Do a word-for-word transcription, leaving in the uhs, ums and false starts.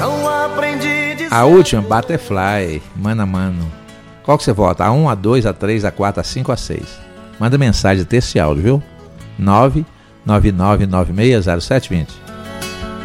não aprendi de A última, Butterfly, mano a mano. Qual que você vota? A um, a dois, a três, a quatro, a cinco, a seis? Manda mensagem, texto e áudio, viu? nove nove nove nove seis zero sete dois zero.